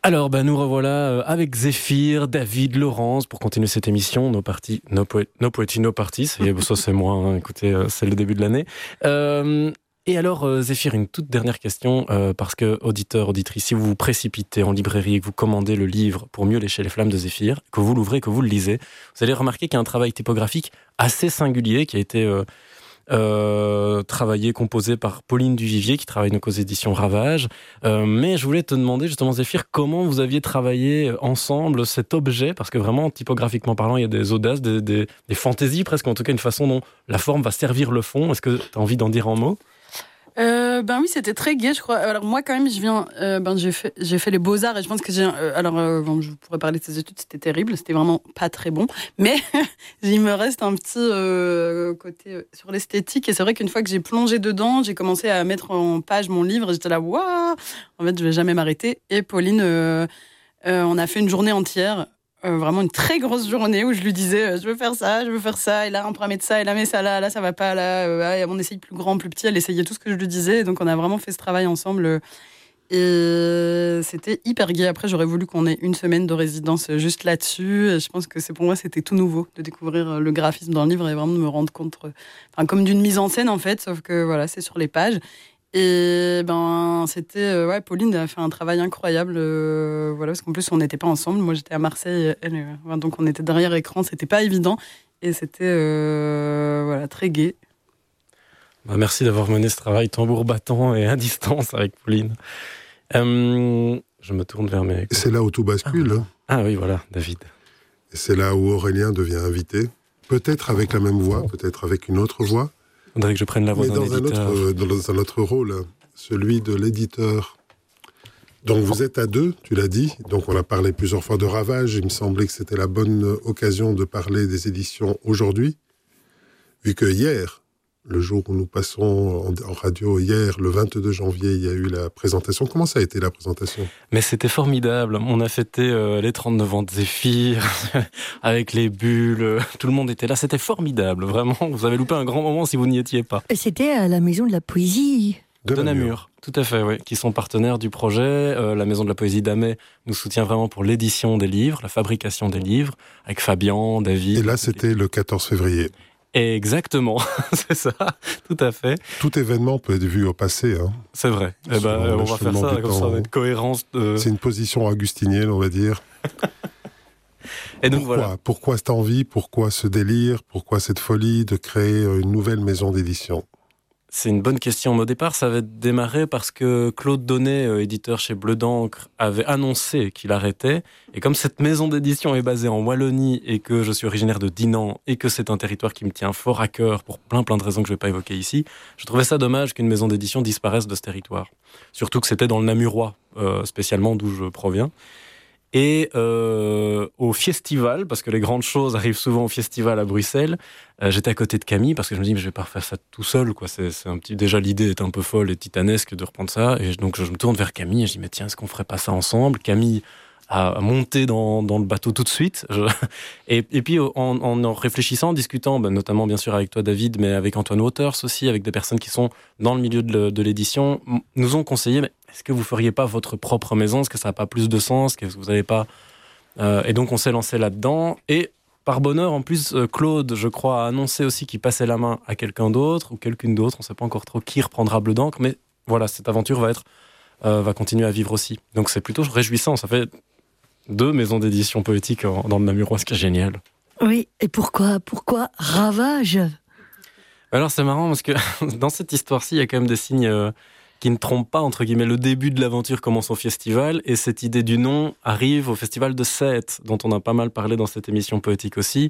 Alors, nous revoilà avec Zéphyr, David, Laurence, pour continuer cette émission. No Poetry, No Party. Ça, c'est moi, hein. Écoutez, c'est le début de l'année. Et alors, Zéphyr, une toute dernière question, parce que, auditeur, auditrice, si vous vous précipitez en librairie et que vous commandez le livre pour mieux lécher les flammes de Zéphyr, que vous l'ouvrez, que vous le lisez, vous allez remarquer qu'il y a un travail typographique assez singulier qui a été travaillé, composé par Pauline Duvivier, qui travaille donc aux éditions Ravage. Mais je voulais te demander justement, Zéphyr, comment vous aviez travaillé ensemble cet objet, parce que vraiment, typographiquement parlant, il y a des audaces, des fantaisies presque, en tout cas une façon dont la forme va servir le fond. Est-ce que tu as envie d'en dire un mot ? Oui, c'était très gai, je crois. Alors moi, quand même, j'ai fait les Beaux-Arts et je pense que je pourrais parler de ces études, c'était terrible, c'était vraiment pas très bon. Mais il me reste un petit côté sur l'esthétique et c'est vrai qu'une fois que j'ai plongé dedans, j'ai commencé à mettre en page mon livre et j'étais là, waouh, en fait, je vais jamais m'arrêter. Et Pauline, on a fait une journée entière. Vraiment une très grosse journée où je lui disais je veux faire ça, et là on pourra mettre ça, et là mais ça là ça va pas, là on essaye plus grand, plus petit, elle essayait tout ce que je lui disais, et donc on a vraiment fait ce travail ensemble et c'était hyper gai. Après j'aurais voulu qu'on ait une semaine de résidence juste là-dessus, et je pense que pour moi c'était tout nouveau de découvrir le graphisme dans le livre et vraiment de me rendre compte comme d'une mise en scène en fait, sauf que voilà, c'est sur les pages. Et c'était Pauline a fait un travail incroyable, parce qu'en plus on n'était pas ensemble, moi j'étais à Marseille, donc on était derrière écran, c'était pas évident et c'était très gai. Merci d'avoir mené ce travail tambour battant et à distance avec Pauline. Je me tourne vers mes... C'est là où tout bascule. Ah oui, voilà, David. Et c'est là où Aurélien devient invité, peut-être avec la même voix, peut-être avec une autre voix. Il faudrait que je prenne la voix d'un éditeur. Dans un autre rôle, celui de l'éditeur. Donc vous êtes à deux, tu l'as dit. Donc on a parlé plusieurs fois de Ravage. Il me semblait que c'était la bonne occasion de parler des éditions aujourd'hui. Vu que hier, le jour où nous passons en radio, hier, le 22 janvier, il y a eu la présentation. Comment ça a été la présentation ? Mais c'était formidable. On a fêté les 39 ans de Zéphyr, avec les bulles. Tout le monde était là. C'était formidable, vraiment. Vous avez loupé un grand moment si vous n'y étiez pas. C'était à la Maison de la Poésie. De Namur. Tout à fait, oui. Qui sont partenaires du projet. La Maison de la Poésie d'Amet nous soutient vraiment pour l'édition des livres, la fabrication des livres, avec Fabien, David. Et là, c'était le 14 février. Exactement, c'est ça, tout à fait. Tout événement peut être vu au passé. C'est vrai. On va faire ça comme ça, avec cohérence. C'est une position augustinienne, on va dire. Et donc, pourquoi cette envie, pourquoi ce délire, pourquoi cette folie de créer une nouvelle maison d'édition ? C'est une bonne question. Mais au départ, ça avait démarré parce que Claude Donnet, éditeur chez Bleu d'Ancre, avait annoncé qu'il arrêtait. Et comme cette maison d'édition est basée en Wallonie et que je suis originaire de Dinan et que c'est un territoire qui me tient fort à cœur pour plein de raisons que je ne vais pas évoquer ici, je trouvais ça dommage qu'une maison d'édition disparaisse de ce territoire. Surtout que c'était dans le Namurois, spécialement d'où je proviens. Et au festival, parce que les grandes choses arrivent souvent au festival à Bruxelles, j'étais à côté de Camille parce que je me dis mais je vais pas refaire ça tout seul, quoi. C'est un petit, déjà l'idée est un peu folle et titanesque de reprendre ça, et donc je me tourne vers Camille et je dis mais tiens, est-ce qu'on ferait pas ça ensemble ? Camille a monté dans le bateau tout de suite. Et puis en réfléchissant, en discutant, notamment bien sûr avec toi David, mais avec Antoine Waters aussi, avec des personnes qui sont dans le milieu de l'édition, nous ont conseillé mais est-ce que vous feriez pas votre propre maison ? Est-ce que ça n'a pas plus de sens ? Est-ce que vous n'avez pas... Et donc on s'est lancé là-dedans. Et par bonheur, en plus, Claude, je crois, a annoncé aussi qu'il passait la main à quelqu'un d'autre, ou quelqu'une d'autre, on ne sait pas encore trop qui reprendra Bleu d'Ancre, mais voilà, cette aventure va continuer à vivre aussi. Donc c'est plutôt réjouissant, ça fait 2 maisons d'édition poétique dans le Namurois, ce qui est génial. Oui, et pourquoi Ravage ? Alors c'est marrant, parce que dans cette histoire-ci, il y a quand même des signes... qui ne trompe pas, entre guillemets. Le début de l'aventure commence au festival, et cette idée du nom arrive au festival de Sète, dont on a pas mal parlé dans cette émission poétique aussi.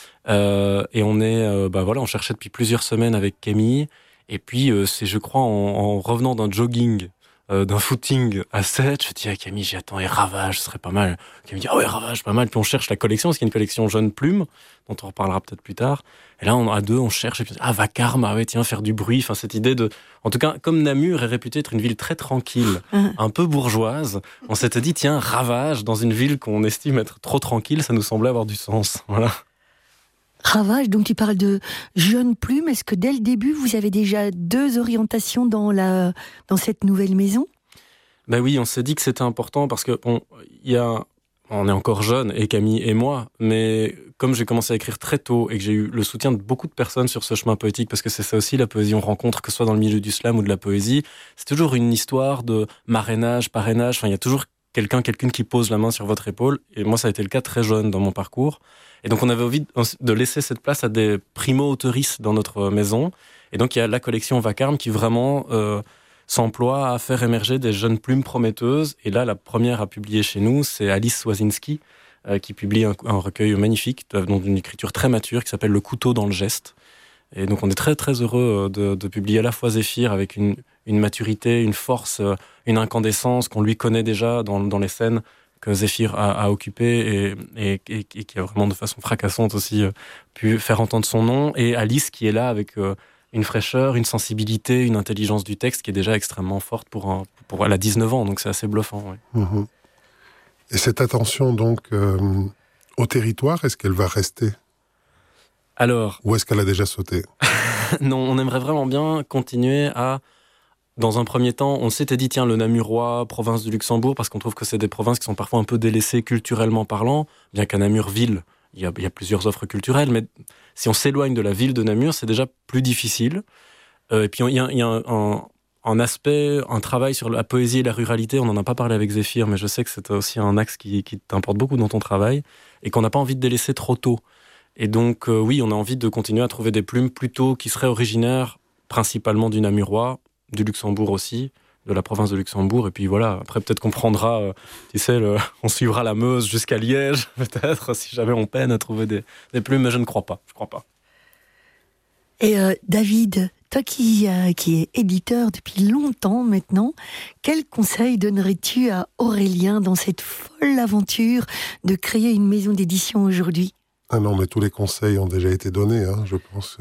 Et on est, on cherchait depuis plusieurs semaines avec Camille, et puis c'est, je crois, en revenant d'un jogging, d'un footing à Sète, je dis à Camille, j'attends, et Ravage, ce serait pas mal. Camille dit, ah ouais, Ravage, pas mal. Puis on cherche la collection, parce qu'il y a une collection Jeune Plume, dont on reparlera peut-être plus tard. Et là, à 2, on cherche, et puis, Vacarme, ah ouais, tiens, faire du bruit. Enfin, cette idée de... En tout cas, comme Namur est réputée être une ville très tranquille, un peu bourgeoise, on s'était dit, tiens, Ravage, dans une ville qu'on estime être trop tranquille, ça nous semblait avoir du sens. Voilà. Ravage, donc tu parles de Jeune Plume. Est-ce que dès le début, vous avez déjà 2 orientations dans cette nouvelle maison ? Ben oui, on s'est dit que c'était important parce que on est encore jeunes, et Camille et moi, mais comme j'ai commencé à écrire très tôt et que j'ai eu le soutien de beaucoup de personnes sur ce chemin poétique, parce que c'est ça aussi la poésie, on rencontre, que ce soit dans le milieu du slam ou de la poésie, c'est toujours une histoire de marrainage, parrainage, enfin il y a toujours quelqu'une qui pose la main sur votre épaule, et moi ça a été le cas très jeune dans mon parcours, et donc on avait envie de laisser cette place à des primo-autoristes dans notre maison, et donc il y a la collection Vacarme qui vraiment s'emploie à faire émerger des jeunes plumes prometteuses. Et là, la première à publier chez nous, c'est Alice Swazinski, qui publie un recueil magnifique, d'une écriture très mature, qui s'appelle Le couteau dans le geste. Et donc, on est très, très heureux de publier à la fois Zéphyr avec une maturité, une force, une incandescence qu'on lui connaît déjà dans les scènes que Zéphyr a occupées et qui a vraiment de façon fracassante aussi pu faire entendre son nom. Et Alice qui est là avec une fraîcheur, une sensibilité, une intelligence du texte qui est déjà extrêmement forte pour elle a 19 ans, donc c'est assez bluffant. Ouais. Mmh. Et cette attention donc au territoire, est-ce qu'elle va rester ? Alors, ou est-ce qu'elle a déjà sauté ? Non, on aimerait vraiment bien continuer à, dans un premier temps, on s'était dit tiens, le Namurois, province du Luxembourg, parce qu'on trouve que c'est des provinces qui sont parfois un peu délaissées culturellement parlant, bien qu'à Namur ville, il y a plusieurs offres culturelles, mais si on s'éloigne de la ville de Namur, c'est déjà plus difficile. Et puis il y a un aspect, un travail sur la poésie et la ruralité, on n'en a pas parlé avec Zéphyr, mais je sais que c'est aussi un axe qui t'importe beaucoup dans ton travail, et qu'on n'a pas envie de délaisser trop tôt. Et donc oui, on a envie de continuer à trouver des plumes plutôt qui seraient originaires principalement du Namurois, du Luxembourg aussi, de la province de Luxembourg, et puis voilà, après peut-être qu'on prendra, on suivra la Meuse jusqu'à Liège, peut-être, si jamais on peine à trouver des plumes, mais je ne crois pas. Et David, toi qui es éditeur depuis longtemps maintenant, quel conseil donnerais-tu à Aurélien dans cette folle aventure de créer une maison d'édition aujourd'hui ? Ah non, mais tous les conseils ont déjà été donnés, je pense.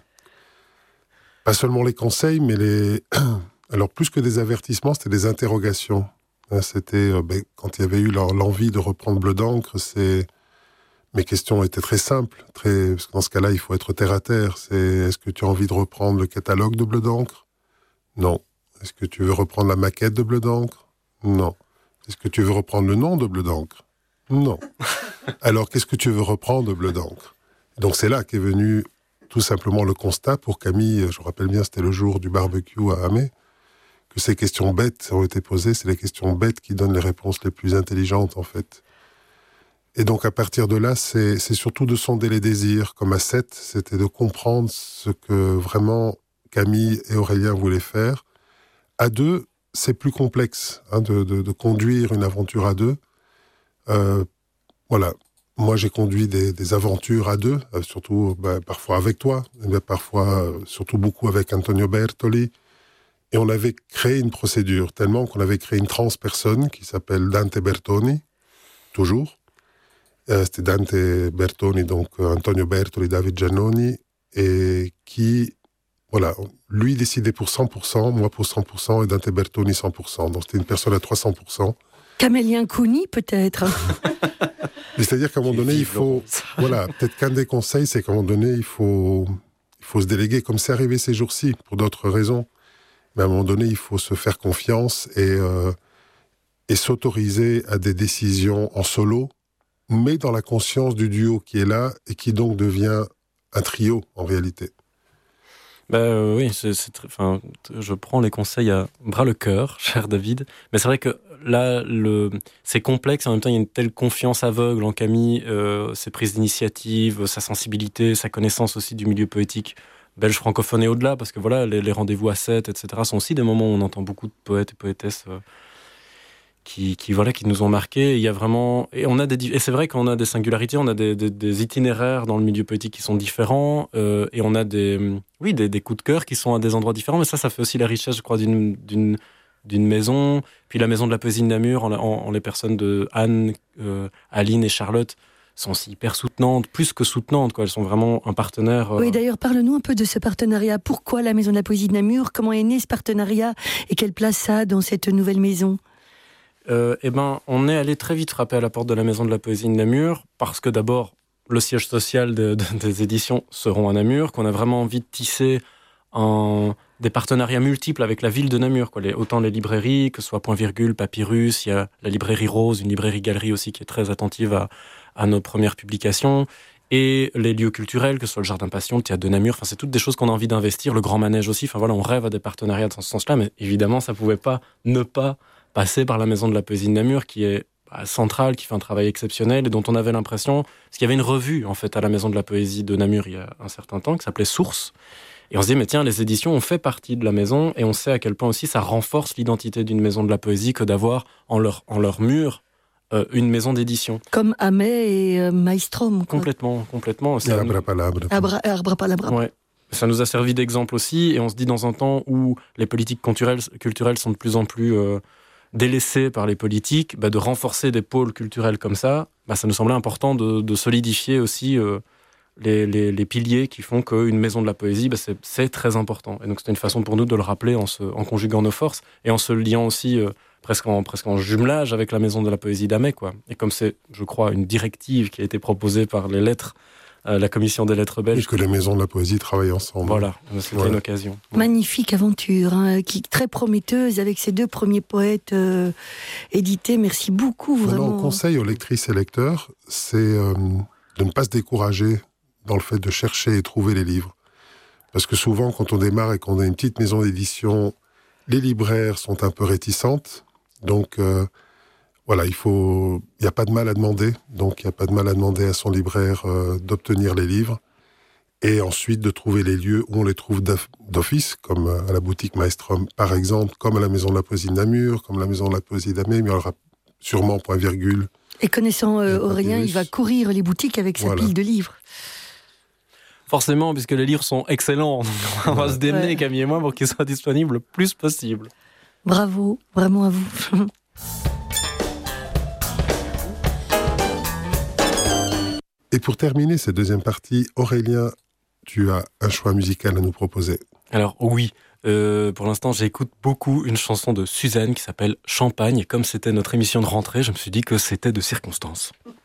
Pas seulement les conseils, mais alors plus que des avertissements, c'était des interrogations. C'était quand il y avait eu l'envie de reprendre Bleu d'encre, mes questions étaient très simples, parce que dans ce cas-là, il faut être terre à terre. Est-ce que tu as envie de reprendre le catalogue de Bleu d'encre ? Non. Est-ce que tu veux reprendre la maquette de Bleu d'encre ? Non. Est-ce que tu veux reprendre le nom de Bleu d'encre ? Non. Alors, qu'est-ce que tu veux reprendre de Bleu d'encre ? Donc, c'est là qu'est venu tout simplement le constat pour Camille. Je me rappelle bien, c'était le jour du barbecue à Hamé, que ces questions bêtes ont été posées. C'est les questions bêtes qui donnent les réponses les plus intelligentes, en fait. Et donc, à partir de là, c'est surtout de sonder les désirs. Comme à 7, c'était de comprendre ce que vraiment Camille et Aurélien voulaient faire. À 2, c'est plus complexe de conduire une aventure à 2. Voilà. Moi, j'ai conduit des aventures à 2, surtout parfois avec toi, mais parfois surtout beaucoup avec Antonio Bertoli. Et on avait créé une procédure, tellement qu'on avait créé une transpersonne qui s'appelle Dante Bertoni, toujours. C'était Dante Bertoni, donc Antonio Bertoli, David Giannoni, et qui, voilà, lui décidait pour 100%, moi pour 100%, et Dante Bertoni 100%. Donc c'était une personne à 300%. Camélien Couni, peut-être. Mais c'est-à-dire qu'à un moment donné, il faut... Voilà, peut-être qu'un des conseils, c'est qu'à un moment donné, il faut se déléguer, comme c'est arrivé ces jours-ci, pour d'autres raisons. Mais à un moment donné, il faut se faire confiance et s'autoriser à des décisions en solo, mais dans la conscience du duo qui est là, et qui donc devient un trio, en réalité. Oui, je prends les conseils à bras le cœur, cher David. Mais c'est vrai que là, c'est complexe. En même temps, il y a une telle confiance aveugle en Camille, ses prises d'initiative, sa sensibilité, sa connaissance aussi du milieu poétique belge francophone et au-delà. Parce que voilà, les rendez-vous à 7, etc., sont aussi des moments où on entend beaucoup de poètes et poétesses qui nous ont marqués. Il y a vraiment, et c'est vrai qu'on a des singularités, on a des itinéraires dans le milieu poétique qui sont différents, et on a des coups de cœur qui sont à des endroits différents. Mais ça fait aussi la richesse, je crois, d'une maison. Puis la maison de la poésie de Namur, en les personnes de Anne, Aline et Charlotte, sont aussi hyper soutenantes, plus que soutenantes, quoi. Elles sont vraiment un partenaire. Oui, d'ailleurs, parle-nous un peu de ce partenariat. Pourquoi la maison de la poésie de Namur ? Comment est né ce partenariat ? Et quelle place ça a dans cette nouvelle maison ? On est allé très vite frapper à la porte de la Maison de la Poésie de Namur, parce que d'abord, le siège social des éditions seront à Namur, qu'on a vraiment envie de tisser des partenariats multiples avec la ville de Namur, quoi. Autant les librairies, que ce soit Point Virgule, Papyrus, il y a la librairie Rose, une librairie-galerie aussi qui est très attentive à nos premières publications, et les lieux culturels, que ce soit le Jardin Passion, le Théâtre de Namur, c'est toutes des choses qu'on a envie d'investir, le Grand Manège aussi, on rêve à des partenariats dans ce sens-là, mais évidemment, ça pouvait pas ne pas passer par la Maison de la Poésie de Namur, qui est centrale, qui fait un travail exceptionnel, et dont on avait l'impression, parce qu'il y avait une revue, en fait, à la Maison de la Poésie de Namur il y a un certain temps, qui s'appelait Source, et on se dit, mais tiens, les éditions ont fait partie de la maison, et on sait à quel point aussi ça renforce l'identité d'une maison de la poésie que d'avoir en leur mur une maison d'édition. Comme Amet et Maelstrom. Complètement. Et Abrapalabre. Abrapalabre. Ouais. Ça nous a servi d'exemple aussi, et on se dit dans un temps où les politiques culturelles sont de plus en plus délaissées par les politiques, de renforcer des pôles culturels comme ça, ça nous semblait important de solidifier aussi les piliers qui font qu'une maison de la poésie, c'est très important. Et donc c'était une façon pour nous de le rappeler en conjuguant nos forces et en se liant aussi presque en jumelage avec la maison de la poésie d'Amet, quoi. Et comme c'est, je crois, une directive qui a été proposée par les lettres, la commission des lettres belges. Et que les maisons de la poésie travaillent ensemble. Voilà, c'était une occasion. Magnifique aventure, qui est très prometteuse avec ces 2 premiers poètes édités. Merci beaucoup, vraiment. Mon conseil aux lectrices et lecteurs, c'est de ne pas se décourager dans le fait de chercher et trouver les livres. Parce que souvent, quand on démarre et qu'on a une petite maison d'édition, les libraires sont un peu réticentes. Donc, il n'y a pas de mal à demander. Donc, il n'y a pas de mal à demander à son libraire d'obtenir les livres. Et ensuite, de trouver les lieux où on les trouve d'office, comme à la boutique Maelstrom, par exemple, comme à la Maison de la Poésie de Namur, comme à la Maison de la Poésie d'Amet, mais il y aura sûrement Point Virgule. Et connaissant Aurélien, il va courir les boutiques avec sa pile de livres. Forcément, puisque les livres sont excellents. On va se démener, Camille et moi, pour qu'ils soient disponibles le plus possible. Bravo, vraiment à vous. Et pour terminer cette deuxième partie, Aurélien, tu as un choix musical à nous proposer. Alors oui, pour l'instant j'écoute beaucoup une chanson de Suzanne qui s'appelle Champagne. Et comme c'était notre émission de rentrée, je me suis dit que c'était de circonstance.